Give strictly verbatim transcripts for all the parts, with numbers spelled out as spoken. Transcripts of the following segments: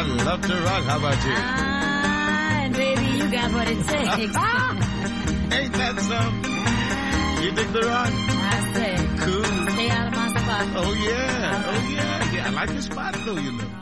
love to rock. How about you? Ah, and baby, you got what it takes. Ain't that some? You dig the rock? I say, Cool. Stay out of my spot. Oh, yeah. Oh, yeah. Yeah, I like the spot, though, you know.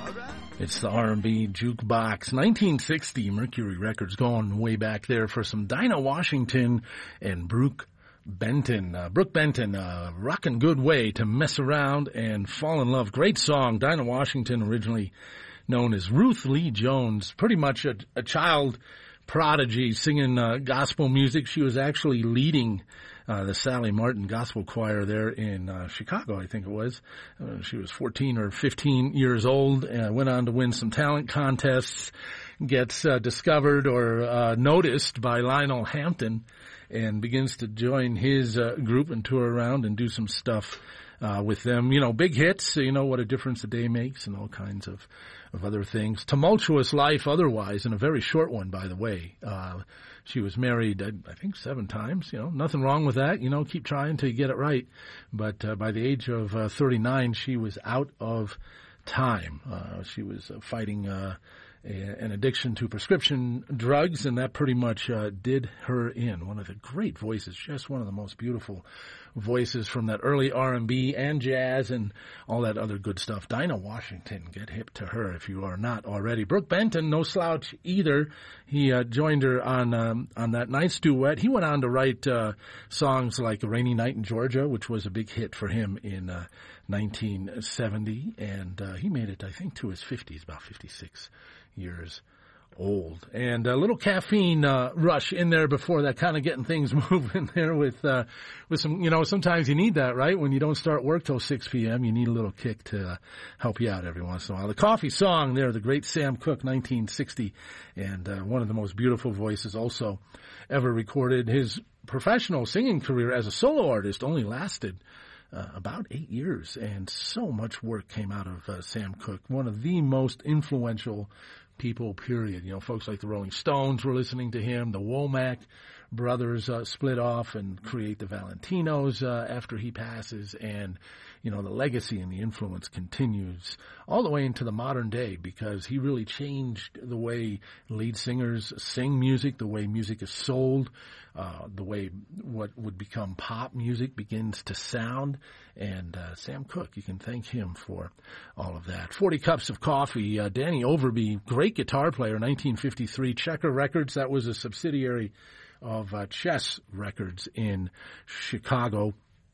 It's the R and B Jukebox. nineteen sixty, Mercury Records, going way back there for some Dinah Washington and Brooke Benton. Uh, Brooke Benton, uh, rockin' good way to mess around and fall in love. Great song. Dinah Washington, originally known as Ruth Lee Jones, pretty much a, a child prodigy singing uh, gospel music. She was actually leading Uh, the Sally Martin Gospel Choir there in uh, Chicago, I think it was. Uh, she was fourteen or fifteen years old and went on to win some talent contests, gets uh, discovered or uh, noticed by Lionel Hampton, and begins to join his uh, group and tour around and do some stuff uh, with them. You know, big hits, you know, What a Difference a Day Makes and all kinds of, of other things. Tumultuous life otherwise, and a very short one, by the way. Uh, She was married, I think, seven times. You know, nothing wrong with that. You know, keep trying till you get it right. But uh, by the age of uh, thirty-nine, she was out of time. Uh, she was uh, fighting uh, a, an addiction to prescription drugs, and that pretty much uh, did her in. One of the great voices, just one of the most beautiful voices from that early R and B and jazz and all that other good stuff. Dinah Washington, get hip to her if you are not already. Brooke Benton, no slouch either. He uh, joined her on um, on that night's duet. He went on to write uh, songs like A Rainy Night in Georgia, which was a big hit for him in uh, nineteen seventy, and uh, he made it, I think, to his fifties, about fifty-six years old. And a little caffeine uh, rush in there before that, kind of getting things moving there with uh, with some, you know, sometimes you need that, right? When you don't start work till six p.m., you need a little kick to uh, help you out every once in a while. The Coffee Song there, the great Sam Cooke, nineteen sixty, and uh, one of the most beautiful voices also ever recorded. His professional singing career as a solo artist only lasted Uh, about eight years, and so much work came out of uh, Sam Cooke, one of the most influential people, period. You know, folks like the Rolling Stones were listening to him. The Womack brothers uh, split off and create the Valentinos uh, after he passes, and, you know, the legacy and the influence continues all the way into the modern day, because he really changed the way lead singers sing music, the way music is sold, uh, the way what would become pop music begins to sound. And uh, Sam Cooke, you can thank him for all of that. forty Cups of Coffee, uh, Danny Overby, great guitar player, nineteen fifty-three, Checker Records. That was a subsidiary of uh, Chess Records in Chicago.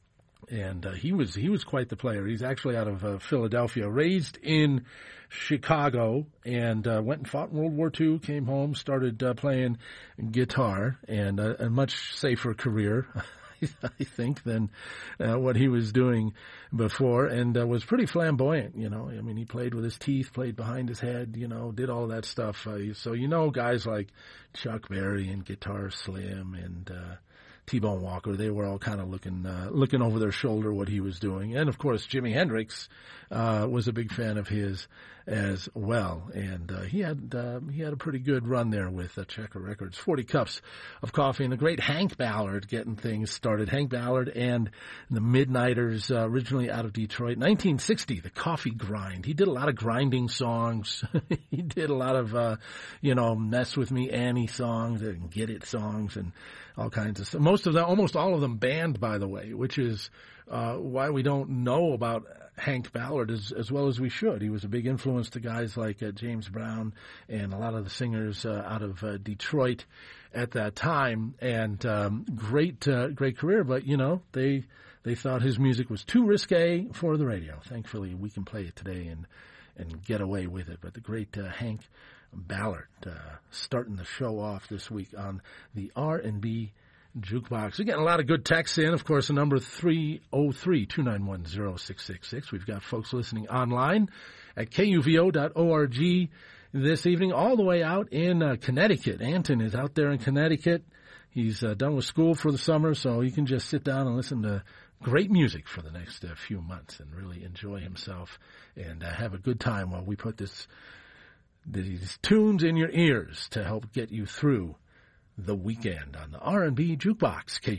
And uh, he was he was quite the player. He's actually out of uh, Philadelphia, raised in Chicago, and uh, went and fought in World War Two, came home, started uh, playing guitar, and uh, a much safer career, I think, than uh, what he was doing before, and uh, was pretty flamboyant, you know. I mean, he played with his teeth, played behind his head, you know, did all that stuff. Uh, so, you know, guys like Chuck Berry and Guitar Slim and uh, T-Bone Walker, they were all kind of looking uh, looking over their shoulder what he was doing. And, of course, Jimi Hendrix uh, was a big fan of his as well. And uh, he had uh, he had a pretty good run there with uh, Checker Records. forty Cups of Coffee, and the great Hank Ballard getting things started. Hank Ballard and the Midnighters, uh, originally out of Detroit. nineteen sixty, The Coffee Grind. He did a lot of grinding songs. He did a lot of, uh, you know, Mess With Me Annie songs and Get It songs and all kinds of stuff. Most of them, almost all of them banned, by the way, which is uh, why we don't know about Hank Ballard as, as well as we should. He was a big influence to guys like uh, James Brown and a lot of the singers uh, out of uh, Detroit at that time. And um, great, uh, great career. But, you know, they they thought his music was too risque for the radio. Thankfully, we can play it today and, and get away with it. But the great uh, Hank Ballard uh, starting the show off this week on the R and B Jukebox. We're getting a lot of good texts in. Of course, the number three oh three, two nine one, oh six six six. We've got folks listening online at K U V O dot org this evening, all the way out in uh, Connecticut. Anton is out there in Connecticut. He's uh, done with school for the summer, so he can just sit down and listen to great music for the next uh, few months and really enjoy himself and uh, have a good time while we put this these tunes in your ears to help get you through the weekend on the R and B Jukebox, K